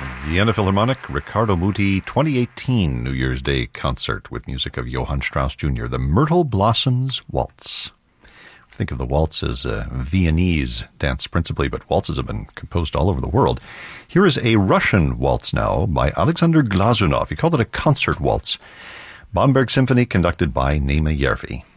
Vienna Philharmonic, Riccardo Muti, 2018 New Year's Day concert with music of Johann Strauss Jr., the Myrtle Blossoms Waltz. Think of the waltz as a Viennese dance principally, but waltzes have been composed all over the world. Here is a Russian waltz now by Alexander Glazunov. He called it a concert waltz. Bamberg Symphony conducted by Naima Järvi.